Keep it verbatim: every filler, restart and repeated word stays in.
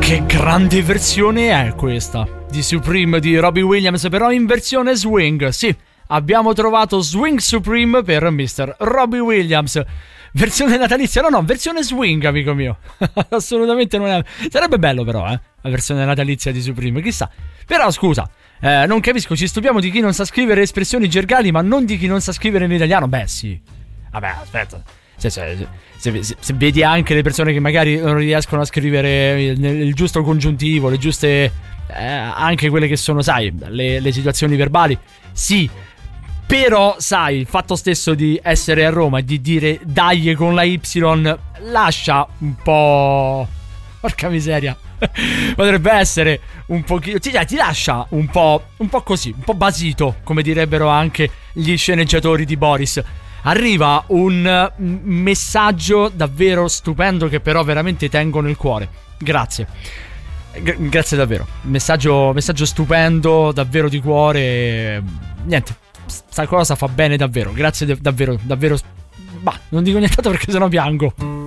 Che grande versione è questa di Supreme di Robbie Williams, però in versione swing. Sì, abbiamo trovato Swing Supreme per mister Robbie Williams. Versione natalizia, no no, versione swing, amico mio. Assolutamente non è. Sarebbe bello però, eh, la versione natalizia di Supreme, chissà. Però scusa, eh, non capisco, ci stupiamo di chi non sa scrivere espressioni gergali, ma non di chi non sa scrivere in italiano. Beh sì, vabbè, aspetta. Se, se, se, se, se vedi anche le persone che magari non riescono a scrivere il, il giusto congiuntivo, le giuste, eh, anche quelle che sono, sai, le, le situazioni verbali, sì. Però, sai, il fatto stesso di essere a Roma e di dire dai con la Y lascia un po'... Porca miseria. Potrebbe essere un pochino... Ti, ti lascia un po', un po' così, un po' basito, come direbbero anche gli sceneggiatori di Boris. Arriva un messaggio davvero stupendo che però veramente tengo nel cuore. Grazie. G- grazie davvero. Messaggio, messaggio stupendo, davvero di cuore. Niente, sta cosa fa bene davvero. Grazie de- davvero, davvero. Bah, non dico nient'altro perché sennò piango.